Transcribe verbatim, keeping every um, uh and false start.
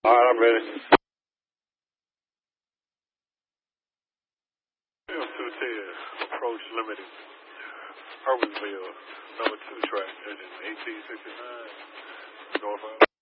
All right, I'm ready. two ten, approach limited. Urbanville, number two track, engine eighteen sixty-nine, North.